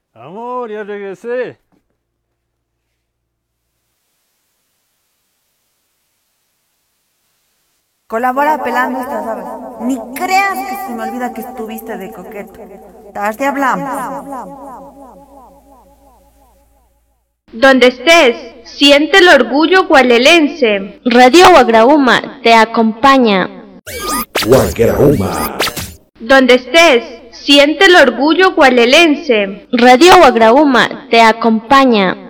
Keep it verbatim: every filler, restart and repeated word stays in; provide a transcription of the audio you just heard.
Amor, ya regresé. Colabora pelando estas habas. Ni creas que se me olvida que estuviste de coqueto. Tarde hablamos. Donde estés, siente el orgullo gualelense. Radio Guagrauma te acompaña. Guagrauma. Donde estés, siente el orgullo gualelense. Radio Guagrauma te acompaña.